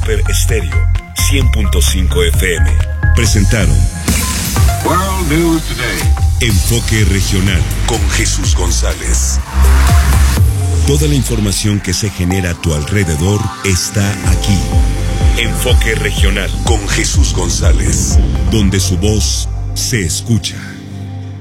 Super Estéreo 100.5 FM presentaron World News Today. Enfoque Regional con Jesús González. Toda la información que se genera a tu alrededor está aquí. Enfoque Regional con Jesús González, donde su voz se escucha.